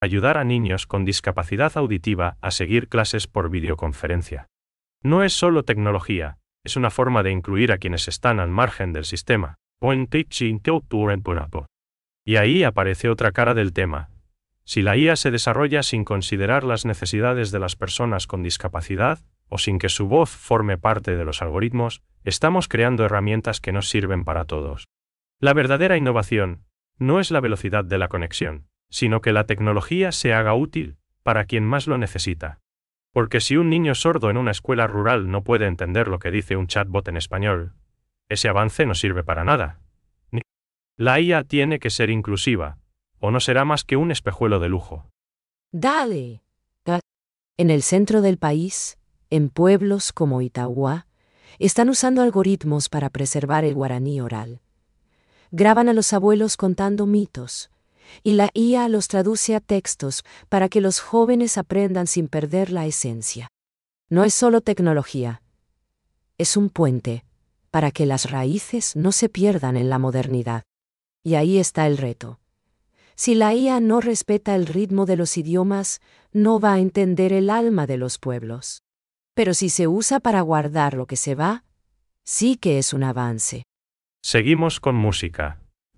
ayudar a niños con discapacidad auditiva a seguir clases por videoconferencia. No es solo tecnología, es una forma de incluir a quienes están al margen del sistema. Y ahí aparece otra cara del tema. Si la IA se desarrolla sin considerar las necesidades de las personas con discapacidad, o sin que su voz forme parte de los algoritmos, estamos creando herramientas que no sirven para todos. La verdadera innovación no es la velocidad de la conexión, sino que la tecnología se haga útil para quien más lo necesita. Porque si un niño sordo en una escuela rural no puede entender lo que dice un chatbot en español, ese avance no sirve para nada. La IA tiene que ser inclusiva, o no será más que un espejuelo de lujo. Dale. En el centro del país, en pueblos como Itauguá, están usando algoritmos para preservar el guaraní oral. Graban a los abuelos contando mitos, y la IA los traduce a textos para que los jóvenes aprendan sin perder la esencia. No es solo tecnología, es un puente para que las raíces no se pierdan en la modernidad. Y ahí está el reto. Si la IA no respeta el ritmo de los idiomas, no va a entender el alma de los pueblos. Pero si se usa para guardar lo que se va, sí que es un avance. Seguimos con música.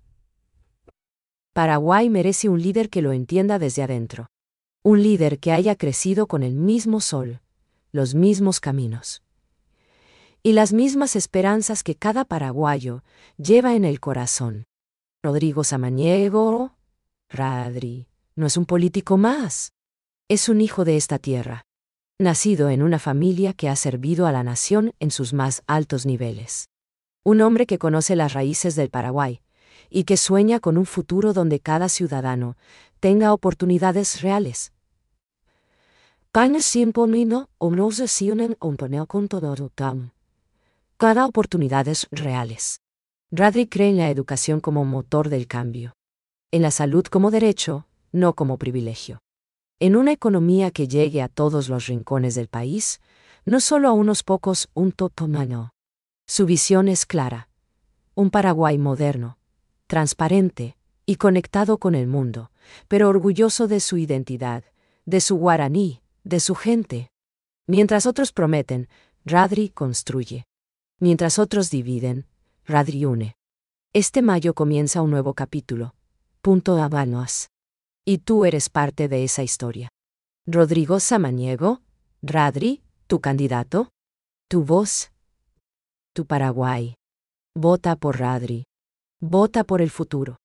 Paraguay merece un líder que lo entienda desde adentro. Un líder que haya crecido con el mismo sol, los mismos caminos y las mismas esperanzas que cada paraguayo lleva en el corazón. Rodrigo Samaniego, Radri, no es un político más. Es un hijo de esta tierra, nacido en una familia que ha servido a la nación en sus más altos niveles. Un hombre que conoce las raíces del Paraguay y que sueña con un futuro donde cada ciudadano tenga oportunidades reales. Cada oportunidades reales. Radri cree en la educación como motor del cambio. En la salud como derecho, no como privilegio. En una economía que llegue a todos los rincones del país, no solo a unos pocos, un totomano. Su visión es clara. Un Paraguay moderno, transparente y conectado con el mundo, pero orgulloso de su identidad, de su guaraní, de su gente. Mientras otros prometen, Radri construye. Mientras otros dividen, Radri une. Este mayo comienza un nuevo capítulo. Punto Habanos. Y tú eres parte de esa historia. Rodrigo Samaniego, Radri, tu candidato, tu voz, tu Paraguay. Vota por Radri. Vota por el futuro.